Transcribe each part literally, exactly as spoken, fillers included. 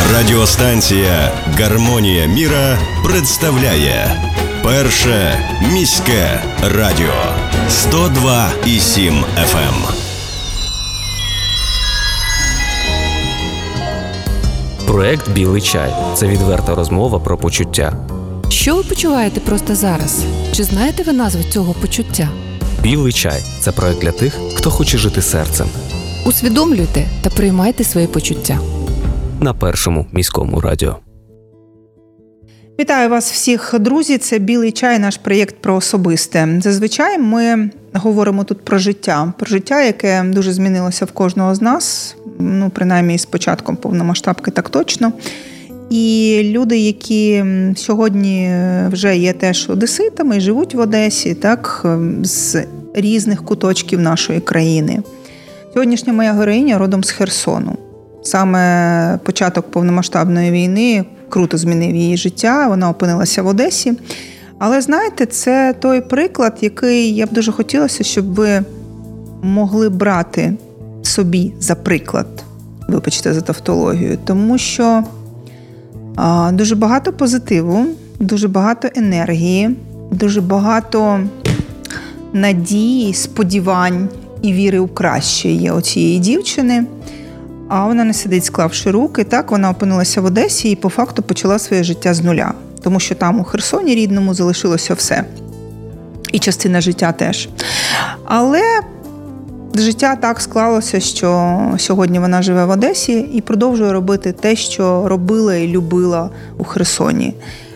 Радіостанція «Гармонія міра» представляє Перше міське радіо сто два і сім еф ем. Проект «Білий чай» – це відверта розмова про почуття. Що ви почуваєте просто зараз? Чи знаєте ви назву цього почуття? «Білий чай» – це проект для тих, хто хоче жити серцем. Усвідомлюйте та приймайте свої почуття. На Першому міському радіо. Вітаю вас всіх, друзі. Це «Білий чай», наш проєкт про особисте. Зазвичай ми говоримо тут про життя. Про життя, яке дуже змінилося в кожного з нас. Ну, принаймні, з початком повномасштабки так точно. І люди, які сьогодні вже є теж одеситами, живуть в Одесі, так, з різних куточків нашої країни. Сьогоднішня моя героїня родом з Херсону. Саме початок повномасштабної війни круто змінив її життя, вона опинилася в Одесі. Але, знаєте, це той приклад, який я б дуже хотілося, щоб ви могли брати собі за приклад, вибачте за тавтологію, тому що а, дуже багато позитиву, дуже багато енергії, дуже багато надії, сподівань і віри у краще є у цієї дівчини. А вона не сидить, склавши руки. Так, вона опинилася в Одесі і по факту почала своє життя з нуля. Тому що там у Херсоні рідному залишилося все. І частина життя теж. Але життя так склалося, що сьогодні вона живе в Одесі і продовжує робити те, що робила і любила у Херсоні.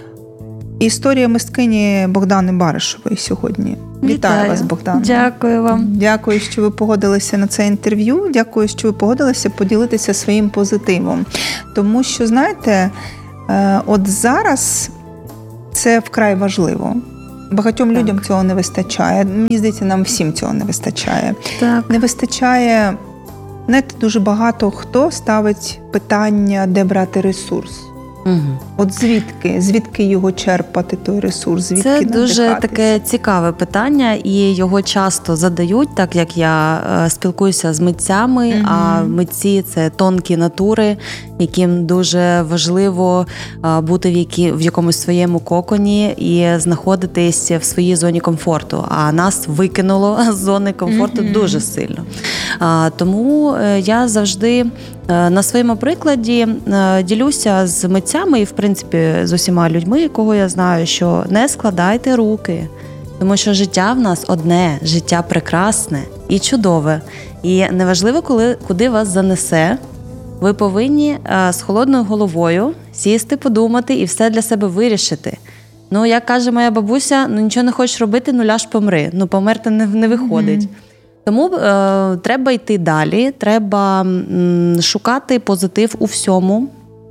Історія мисткині Богдани Баришевої сьогодні. Вітаю, Вітаю вас, Богдана. Дякую вам. Дякую, що ви погодилися на це інтерв'ю. Дякую, що ви погодилися поділитися своїм позитивом. Тому що, знаєте, от зараз це вкрай важливо. Багатьом так. людям цього не вистачає. Мені здається, нам всім цього не вистачає. Так. Не вистачає, знаєте, дуже багато хто ставить питання, де брати ресурс. Угу. От звідки? Звідки його черпати, той ресурс? Звідки Це дуже надихатись? таке цікаве питання, і його часто задають, так як я е, спілкуюся з митцями, угу. а митці – це тонкі натури, яким дуже важливо е, бути в, які, в якомусь своєму коконі і знаходитись в своїй зоні комфорту. А нас викинуло з зони комфорту угу. дуже сильно. А, тому е, я завжди на своєму прикладі ділюся з митцями і, в принципі, з усіма людьми, кого я знаю, що не складайте руки, тому що життя в нас одне, життя прекрасне і чудове. І неважливо, коли, куди вас занесе, ви повинні з холодною головою сісти, подумати і все для себе вирішити. Ну, як каже моя бабуся, ну нічого не хочеш робити, ну ляж помри. Ну, померти не, не виходить. Mm-hmm. Тому е, треба йти далі, треба м, шукати позитив у всьому.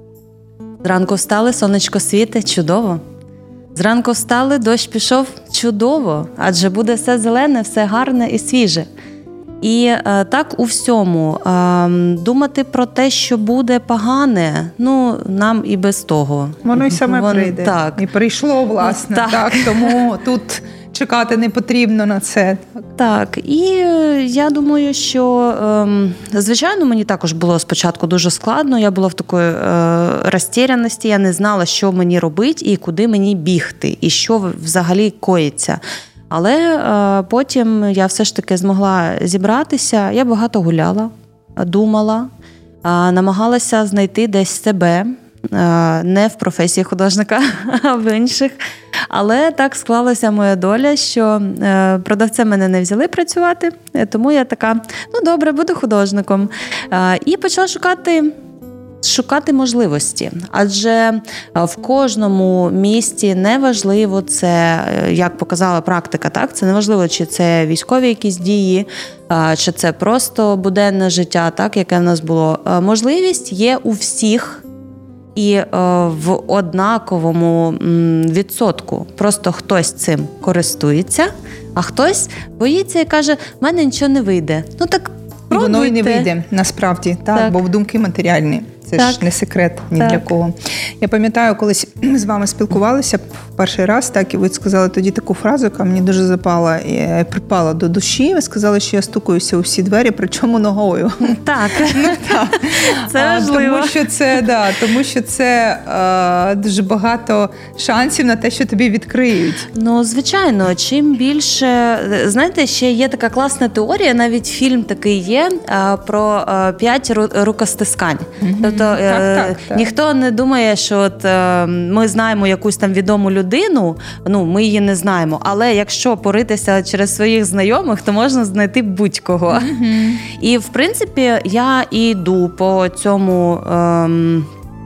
Зранку встали, сонечко світить, чудово. Зранку встали, дощ пішов, чудово, адже буде все зелене, все гарне і свіже. І е, так у всьому. Е, думати про те, що буде погане, ну, нам і без того. Воно й саме Вон, прийде. Так. І прийшло, власне. Так. Так, тому тут чекати не потрібно на це. Так, і я думаю, що, ем, звичайно, мені також було спочатку дуже складно, я була в такої е, розтіряності, я не знала, що мені робити і куди мені бігти, і що взагалі коїться. Але е, потім я все ж таки змогла зібратися, я багато гуляла, думала, е, намагалася знайти десь себе, не в професії художника, а в інших. Але так склалася моя доля, що продавцем мене не взяли працювати, тому я така, ну добре, буду художником. І почала шукати, шукати можливості. Адже в кожному місті неважливо це, як показала практика, так, це неважливо, чи це військові якісь дії, чи це просто буденне життя, так, яке в нас було. Можливість є у всіх, і е, в однаковому м, відсотку. Просто хтось цим користується, а хтось боїться і каже, в мене нічого не вийде. Ну так пробуйте. Воно і не вийде, насправді, так, так. Бо в думки матеріальні. Це так. ж не секрет ні так. для кого. Я пам'ятаю, колись ми з вами спілкувалися в перший раз, так, і ви сказали тоді таку фразу, яка мені дуже запала і припала до душі. Ви сказали, що я стукаюся у всі двері, причому ногою. Так, ну, так. Це а, важливо. Тому що це, да, тому що це а, дуже багато шансів на те, що тобі відкриють. Ну, звичайно, чим більше... Знаєте, ще є така класна теорія, навіть фільм такий є, про п'ять рукостискань. Mm-hmm. Тобто так, так, так. ніхто не думає, що от ми знаємо якусь там відому людину, ну, ми її не знаємо, але якщо поритися через своїх знайомих, то можна знайти будь-кого. Mm-hmm. І, в принципі, я йду по цьому ем,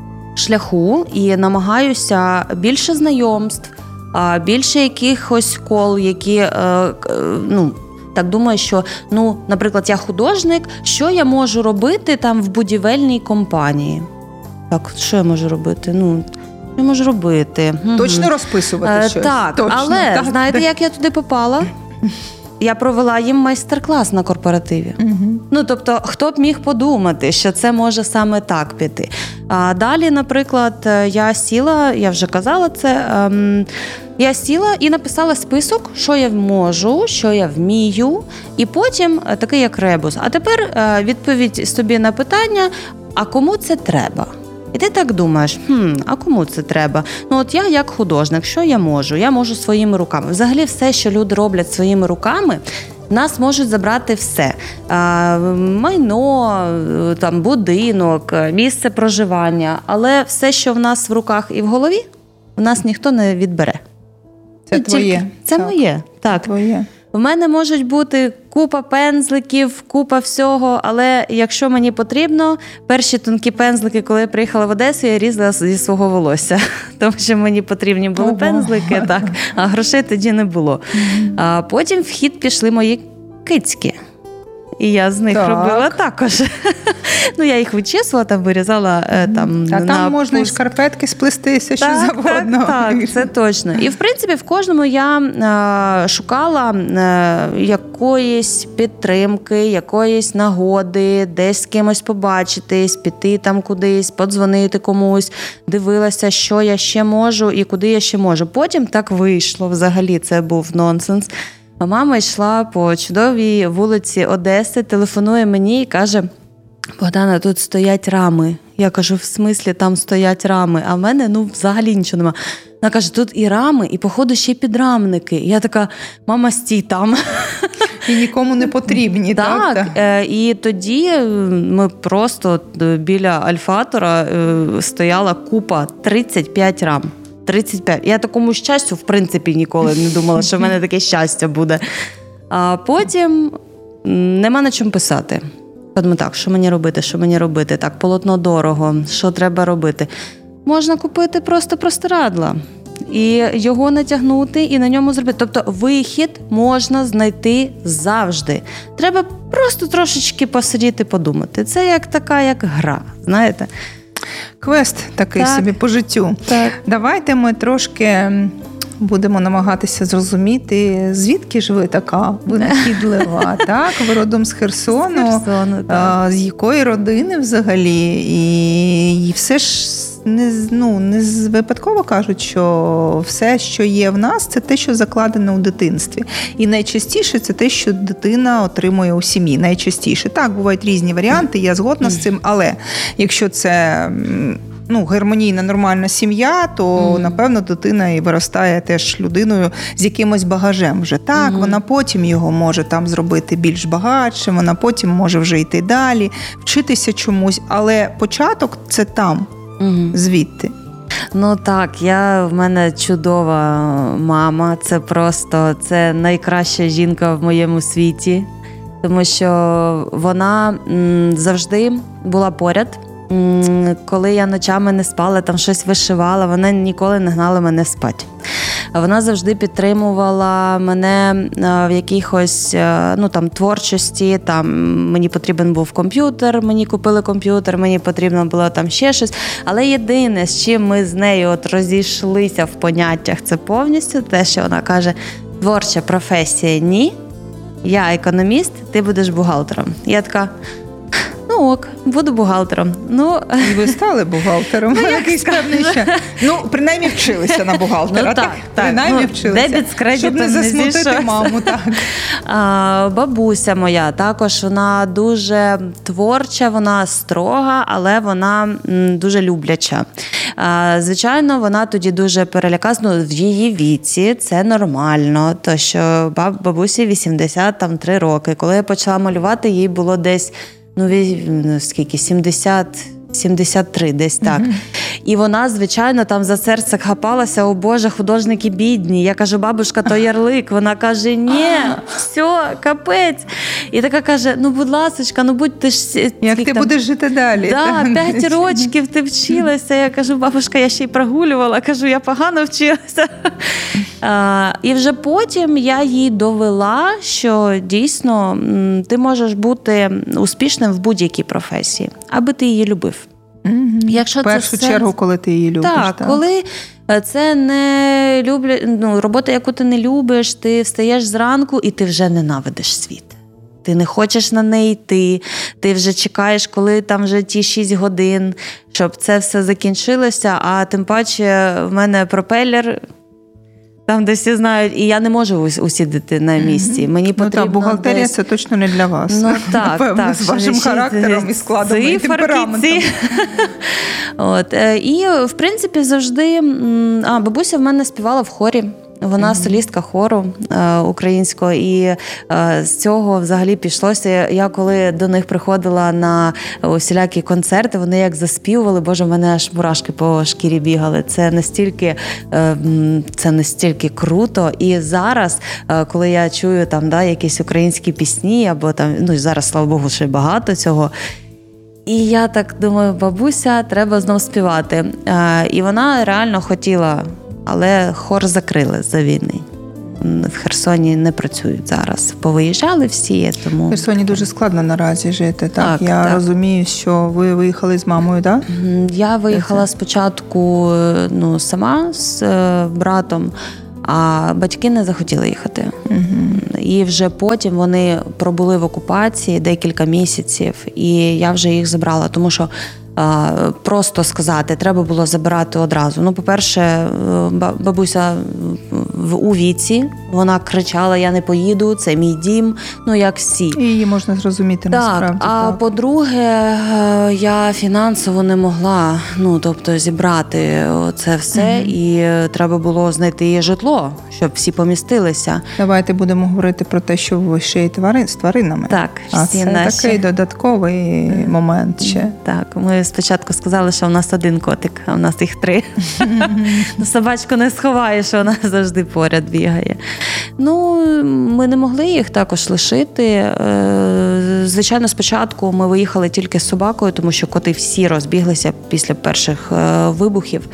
шляху і намагаюся більше знайомств, більше якихось кол, які, ну, так думаю, що, ну, наприклад, я художник, що я можу робити там в будівельній компанії? Так, що я можу робити? Ну, що я можу робити? Точно розписувати щось? Так, Точно, але так, знаєте, так. як я туди попала? Я провела їм майстер-клас на корпоративі. Угу. Ну, тобто, хто б міг подумати, що це може саме так піти. А далі, наприклад, я сіла, я вже казала це, ем, я сіла і написала список, що я можу, що я вмію, і потім такий як ребус. А тепер відповідь собі на питання, а кому це треба? І ти так думаєш, хм, а кому це треба? Ну от я як художник, що я можу? Я можу своїми руками. Взагалі все, що люди роблять своїми руками, в нас можуть забрати все. А, майно, там, будинок, місце проживання. Але все, що в нас в руках і в голові, в нас ніхто не відбере. Це ну, твоє. Тільки, це так. моє, так. Твоє. В мене можуть бути купа пензликів, купа всього, але якщо мені потрібно, перші тонкі пензлики, коли я приїхала в Одесу, я різала зі свого волосся, тому що мені потрібні були Ого. пензлики, так, а грошей тоді не було. Mm-hmm. А потім в хід пішли мої кицьки. І я з них так. робила також. Ну, я їх вичісувала, там вирізала там. А на там можна пуст... і шкарпетки сплести, що завгодно. Так, так, це точно. І, в принципі, в кожному я е, шукала е, якоїсь підтримки, якоїсь нагоди, десь з кимось побачитись, піти там кудись, подзвонити комусь, дивилася, що я ще можу і куди я ще можу. Потім так вийшло, взагалі, це був нонсенс. А мама йшла по чудовій вулиці Одеси, телефонує мені і каже: Богдана, тут стоять рами. Я кажу, в смислі там стоять рами? А в мене, ну, взагалі нічого нема. Вона каже, тут і рами, і, походу, ще й підрамники. І я така, мама, стій там. І нікому не потрібні, так? Так, так. І тоді ми просто біля Альфатора стояла купа тридцять п'ять рам. тридцять п'ять. Я такому щастю, в принципі, ніколи не думала, що в мене таке щастя буде. А потім нема на чому писати. Подумаю, так, що мені робити, що мені робити? Так, полотно дорого, що треба робити? Можна купити просто простирадла і його натягнути, і на ньому зробити. Тобто вихід можна знайти завжди. Треба просто трошечки посидіти, подумати. Це як така, як гра, знаєте? Квест такий так. собі по життю. Так. Давайте ми трошки будемо намагатися зрозуміти, звідки ж ви така винахідлива, так? Ви родом з Херсону, з, Херсону, так. з якої родини взагалі? І, і все ж не, ну, не випадково кажуть, що все, що є в нас, це те, що закладено у дитинстві. І найчастіше це те, що дитина отримує у сім'ї. Найчастіше. Так, бувають різні варіанти, я згодна з цим, але якщо це... ну, гармонійна, нормальна сім'я, то, mm-hmm. напевно, дитина і виростає теж людиною з якимось багажем вже. Так, mm-hmm. вона потім його може там зробити більш багатшим, вона потім може вже йти далі, вчитися чомусь, але початок – це там, mm-hmm. звідти. Ну так, я, в мене чудова мама, це просто, це найкраща жінка в моєму світі, тому що вона м, завжди була поряд. Коли я ночами не спала, там щось вишивала, вона ніколи не гнала мене спати. Вона завжди підтримувала мене в якихось, ну, там, творчості, там, мені потрібен був комп'ютер, мені купили комп'ютер, мені потрібно було там ще щось. Але єдине, з чим ми з нею от розійшлися в поняттях, це повністю те, що вона каже, творча професія – ні, я економіст, ти будеш бухгалтером. Я така... ну ок, буду бухгалтером. Ну, і ви стали бухгалтером. Ну, який складний ще. Ну, принаймні вчилися на бухгалтера. Ну, так, так. Принаймні Ну, вчилися. дебіт з кредитом щоб не не засмутити зійшовся. маму, так. А, бабуся моя також, вона дуже творча, вона строга, але вона м, дуже любляча. А, звичайно, вона тоді дуже перелякалась, ну, в її віці це нормально, то що баб, бабусі вісімдесят три роки. Коли я почала малювати, їй було десь, ну, ві- скільки, сімдесят, сімдесят три, десь так. Mm-hmm. І вона, звичайно, там за серце хапалася, о Боже, художники бідні. Я кажу, бабушка, то ярлик. Вона каже, ні, все, капець. І така каже, ну, будь ласочка, ну, будь ти ж... Як ти там... будеш жити далі? Да, п'ять рочків ти вчилася. Я кажу, бабушка, я ще й прогулювала. Кажу, я погано вчилася. А, і вже потім я їй довела, що дійсно ти можеш бути успішним в будь-якій професії, аби ти її любив. Mm-hmm. Якщо в першу це чергу, коли ти її любиш. Так, так, коли це не любля... ну, робота, яку ти не любиш, ти встаєш зранку і ти вже ненавидиш світ. Ти не хочеш на неї йти, ти вже чекаєш, коли там вже ті шість годин, щоб це все закінчилося, а тим паче в мене пропелер, там, де всі знають, і я не можу усідати на місці. Мені ну, потрібно так, бухгалтерія десь... це точно не для вас. Ну, так, напевно, так, з вашим характером і складом, і темпераментом. От. І, в принципі, завжди... А, бабуся в мене співала в хорі. Вона mm-hmm. солістка хору е, українського, і е, з цього взагалі пішлося. Я коли до них приходила на усілякі концерти, вони як заспівували, Боже, в мене аж мурашки по шкірі бігали. Це настільки, е, це настільки круто. І зараз, е, коли я чую там, да, якісь українські пісні, або там, ну, зараз, слава Богу, ще багато цього, і я так думаю, бабуся, треба знов співати. Е, і вона реально хотіла, але хор закрили за війни. В Херсоні не працюють зараз. Повиїжджали всі, тому... В Херсоні дуже складно наразі жити, так? так Я так. розумію, що ви виїхали з мамою, так? Я виїхала спочатку, ну, сама з братом, а батьки не захотіли їхати. Угу. І вже потім вони пробули в окупації декілька місяців, і я вже їх забрала, тому що просто сказати, треба було забирати одразу. Ну, по-перше, бабуся у віці, вона кричала, я не поїду, це мій дім, ну, як всі. І її можна зрозуміти, так, насправді. А так. по-друге, я фінансово не могла, ну, тобто, зібрати це все, угу. і треба було знайти житло, щоб всі помістилися. Давайте будемо говорити про те, що ви ще й тварин, з тваринами. Так, а всі це наші... такий додатковий момент ще. Так, ми спочатку сказали, що в нас один котик, а в нас їх три. Ну, собачку не сховаєш, вона завжди поряд бігає. Ну, ми не могли їх також лишити. Звичайно, спочатку ми виїхали тільки з собакою, тому що коти всі розбіглися після перших вибухів.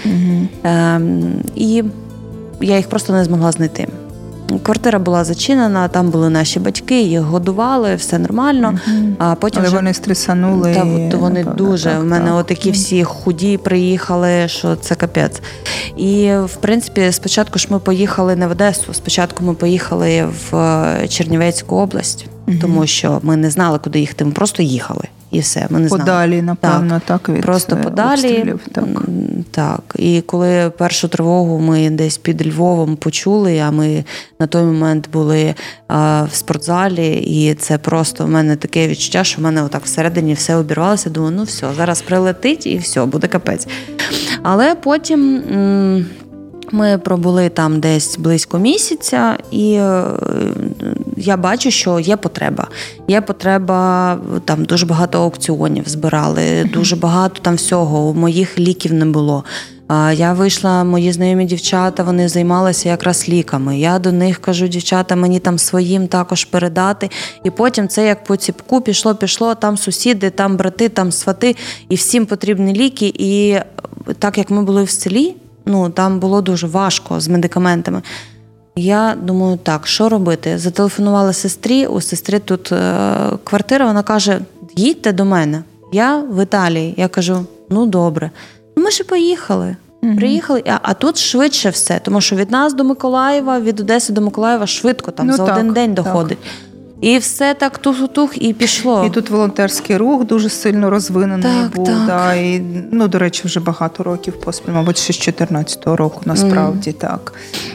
І я їх просто не змогла знайти. Квартира була зачинена, там були наші батьки, їх годували, все нормально. Mm-hmm. А потім Але вже... вони стресанули. Та, то вони напевно, дуже. Так, в мене так. отакі всі худі приїхали, що це капець. І, в принципі, спочатку ж ми поїхали не в Одесу, спочатку ми поїхали в Чернівецьку область, mm-hmm. тому що ми не знали, куди їхати, ми просто їхали. І все, ми не знали. Подалі, напевно, так, так від просто подалі. Обстрілів, так. Так. І коли першу тривогу ми десь під Львовом почули, а ми на той момент були а, в спортзалі, і це просто в мене таке відчуття, що в мене отак всередині все обірвалося. Думаю, ну все, зараз прилетить і все, буде капець. Але потім... М- Ми пробули там десь близько місяця, і я бачу, що є потреба. Є потреба, там дуже багато аукціонів збирали, дуже багато там всього, моїх ліків не було. Я вийшла, мої знайомі дівчата, вони займалися якраз ліками. Я до них кажу, дівчата, мені там своїм також передати. І потім це як по ціпку пішло-пішло, там сусіди, там брати, там свати, і всім потрібні ліки. І так як ми були в селі, ну, там було дуже важко з медикаментами. Я думаю, так, що робити? Зателефонувала сестрі, у сестри тут е, квартира, вона каже, їдьте до мене, я в Італії. Я кажу, ну добре. Ну, ми ж поїхали. Mm-hmm. Приїхали, а, а тут швидше все, тому що від нас до Миколаєва, від Одеси до Миколаєва швидко, там, ну, за так, один день доходить. Так. І все так тух-тух і пішло. І тут волонтерський рух дуже сильно розвинений так, був. Так. Да, і, ну, до речі, вже багато років поспіль, мабуть, ще з чотирнадцятого року, насправді, mm. так.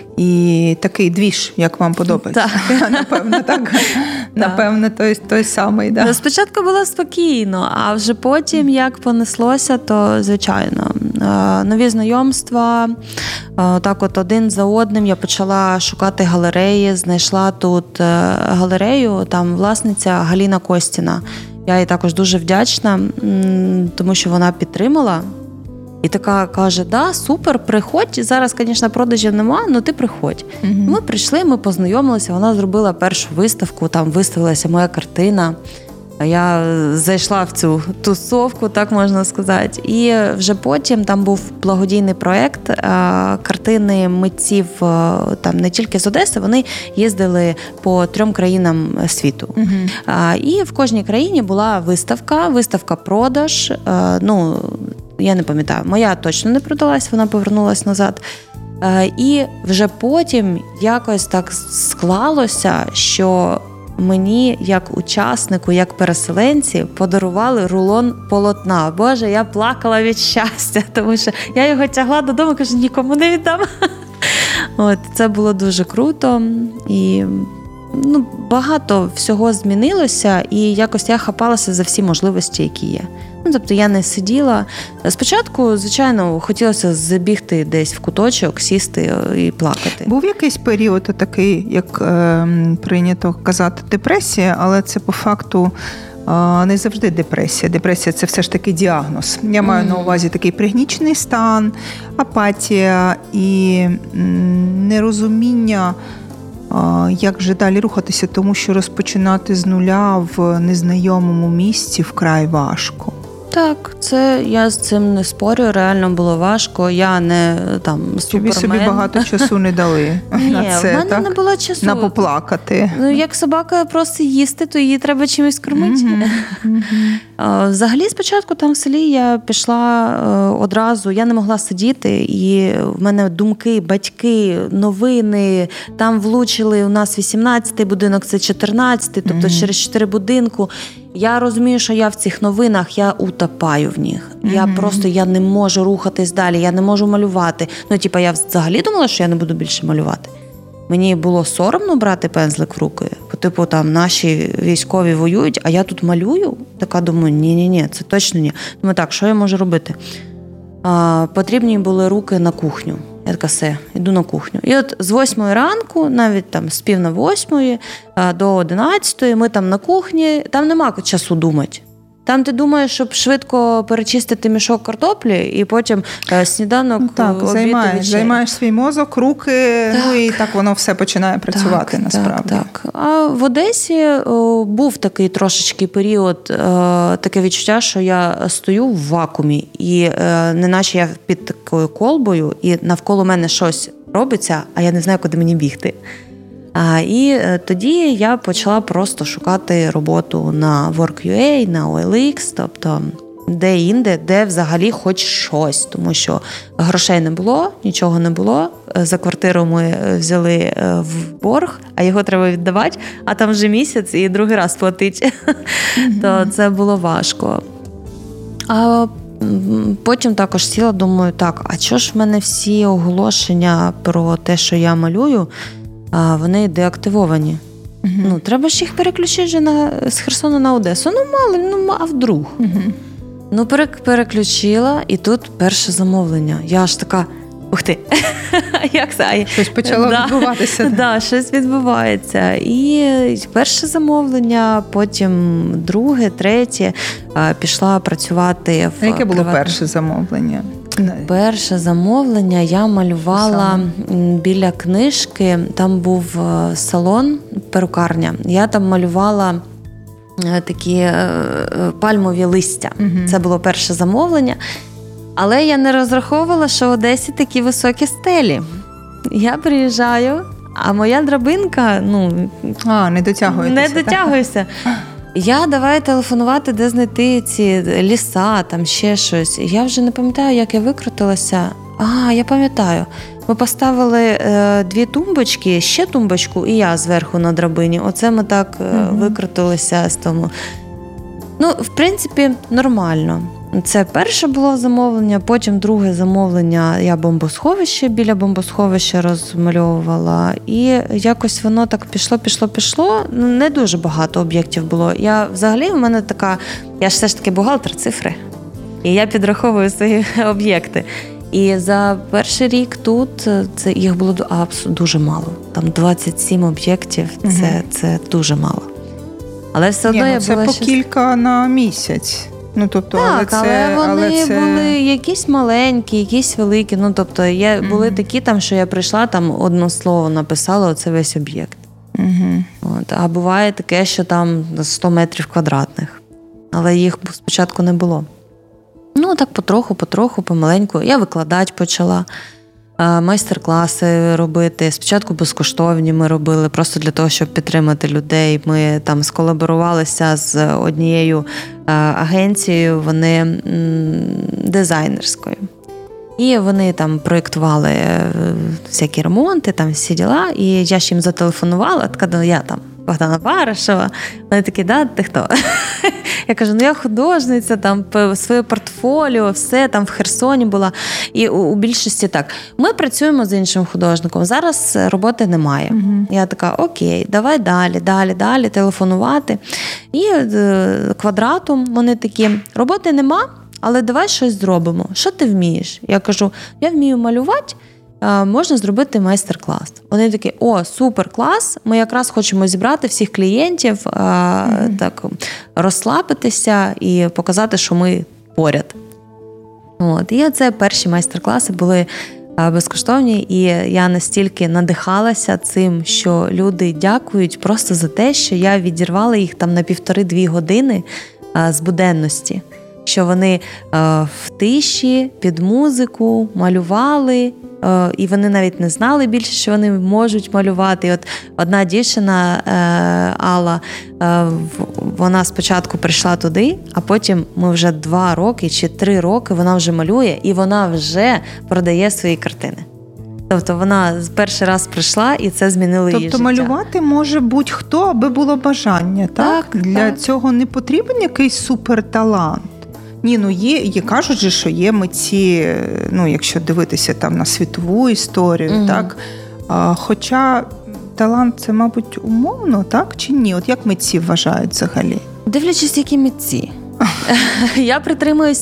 І такий двіж, як вам подобається. Так. Напевно, так. Напевно, той, той самий, да. Спочатку було спокійно, а вже потім, як понеслося, то, звичайно, нові знайомства, так от один за одним я почала шукати галереї, знайшла тут галерею, там власниця Галіна Костіна. Я їй також дуже вдячна, тому що вона підтримала. І така каже, да, супер, приходь. Зараз, звісно, продажів нема, але ти приходь. Mm-hmm. Ми прийшли, ми познайомилися, вона зробила першу виставку, там виставилася моя картина. Я зайшла в цю тусовку, так можна сказати. І вже потім там був благодійний проєкт, картини митців там не тільки з Одеси, вони їздили по трьом країнам світу. Mm-hmm. І в кожній країні була виставка, виставка-продаж, ну, я не пам'ятаю, моя точно не продалась, вона повернулась назад. І вже потім якось так склалося, що мені, як учаснику, як переселенці, подарували рулон полотна. Боже, я плакала від щастя, тому що я його тягла додому, кажу, нікому не віддам. От, це було дуже круто. І ну, багато всього змінилося, і якось я хапалася за всі можливості, які є. Ну, тобто я не сиділа. Спочатку, звичайно, хотілося забігти десь в куточок, сісти і плакати. Був якийсь період такий, як е, прийнято казати, депресія, але це по факту е, не завжди депресія. Депресія – це все ж таки діагноз. Я маю mm. на увазі такий пригнічений стан, апатія і м, нерозуміння, як же далі рухатися, тому що розпочинати з нуля в незнайомому місці вкрай важко. Так, це я з цим не спорю, реально було важко. Я не там супермен. Тобі собі багато часу не дали Ні, на це, в мене так? не було часу. На поплакати. Ну, як собака просто їсти, то її треба чимось кормити. Mm-hmm. Mm-hmm. Взагалі, спочатку там в селі я пішла одразу, я не могла сидіти, і в мене думки, батьки, новини, там влучили у нас вісімнадцятий будинок, це чотирнадцятий, тобто mm-hmm. через чотири будинку. Я розумію, що я в цих новинах, я утопаю в них. Mm-hmm. Я просто, я не можу рухатись далі, я не можу малювати. Ну, типа, я взагалі думала, що я не буду більше малювати. Мені було соромно брати пензлик в руки. Типу, там, наші військові воюють, а я тут малюю. Така думаю, ні-ні-ні, це точно ні. Думаю, так, що я можу робити? А, потрібні були руки на кухню. Я така, все, йду на кухню. І от з восьмої ранку, навіть там з пів на восьмої до одинадцятої, ми там на кухні, там нема часу думати. Там ти думаєш, щоб швидко перечистити мішок картоплі і потім сніданок, ну, так, обід, займаєш, вечеря. Займаєш свій мозок, руки, так. Ну і так воно все починає працювати так, насправді. Так, так. А в Одесі о, був такий трошечки період, о, таке відчуття, що я стою в вакуумі, і е, неначе я під такою колбою, і навколо мене щось робиться, а я не знаю, куди мені бігти. А, і тоді я почала просто шукати роботу на Work.ua, на о ел ікс, тобто де-інде, де взагалі хоч щось, тому що грошей не було, нічого не було. За квартиру ми взяли в борг, а його треба віддавати, а там вже місяць і другий раз платить. Mm-hmm. То це було важко. А потім також сіла, думаю, так, а чого ж в мене всі оголошення про те, що я малюю, а вони деактивовані. Uh-huh. Ну, треба ж їх переключити вже на, з Херсона на Одесу. Ну, мало, ну, а вдруг? Uh-huh. Ну, переключила, і тут перше замовлення. Я аж така, ух ти, як це? Щось почало да, відбуватися. Так, да, щось відбувається. І перше замовлення, потім друге, третє. Пішла працювати в... А яке було приватному... перше замовлення? Перше замовлення я малювала біля книжки, там був салон, перукарня. Я там малювала такі пальмові листя. Угу. Це було перше замовлення. Але я не розраховувала, що в Одесі такі високі стелі. Я приїжджаю, а моя драбинка, ну... А, не дотягуєтеся. Не дотягуюся. Я давай телефонувати, де знайти ці ліса, там ще щось. Я вже не пам'ятаю, як я викрутилася. А, я пам'ятаю. Ми поставили е, дві тумбочки, ще тумбочку, і я зверху на драбині. Оце ми так е, mm-hmm. викрутилися з тому. Ну, в принципі, нормально. Це перше було замовлення, потім друге замовлення, я бомбосховище, біля бомбосховища розмальовувала. І якось воно так пішло, пішло, пішло. Не дуже багато об'єктів було. Я взагалі, в мене така, я ж все ж таки бухгалтер, цифри. І я підраховую свої об'єкти. І за перший рік тут це їх було дуже мало. Там двадцять сім об'єктів, це, угу. це дуже мало. Але все одно Ні, ну, я це була по щас... кілька на місяць. Ну, тобто, так, але, це, але вони але це... були якісь маленькі, якісь великі. Ну, тобто, є, mm-hmm. були такі, там, що я прийшла, там одне слово написала, оце весь об'єкт. Mm-hmm. От. А буває таке, що там сто метрів квадратних. Але їх спочатку не було. Ну, так потроху, потроху, помаленьку. Я викладати почала. Майстер-класи робити. Спочатку безкоштовні ми робили, просто для того, щоб підтримати людей. Ми там сколаборувалися з однією агенцією, вони дизайнерською. І вони там проєктували всякі ремонти, там всі діла. І я ж їм зателефонувала, така, я там Богдана Баришева. Вони такі, да, ти хто? Я кажу, ну я художниця, там своє портфоліо, все, там в Херсоні була. І у, у більшості так. Ми працюємо з іншим художником, зараз роботи немає. Uh-huh. Я така, окей, давай далі, далі, далі, телефонувати. І е, квадратом вони такі, роботи нема, але давай щось зробимо. Що ти вмієш? Я кажу, я вмію малювати, можна зробити майстер-клас. Вони такі, о, супер, клас, ми якраз хочемо зібрати всіх клієнтів, mm-hmm. так, розслабитися і показати, що ми поряд. От. І оце перші майстер-класи були безкоштовні, і я настільки надихалася цим, що люди дякують просто за те, що я відірвала їх там на півтори-дві години з буденності. Що вони в тиші, під музику малювали, і вони навіть не знали більше, що вони можуть малювати. І от одна дівчина, Алла, вона спочатку прийшла туди, а потім ми вже два роки чи три роки вона вже малює, і вона вже продає свої картини. Тобто вона перший раз прийшла, і це змінило тобто, її життя. Тобто малювати може будь-хто, аби було бажання, так? Так, Для так. цього не потрібен якийсь суперталант. Ні, ну є, є, кажуть же, що є митці, ну, якщо дивитися там на світову історію, mm-hmm. так? А, хоча талант це, мабуть, умовно, так? Чи ні? От як митці вважають взагалі? Дивлячись, які митці. Я притримуюсь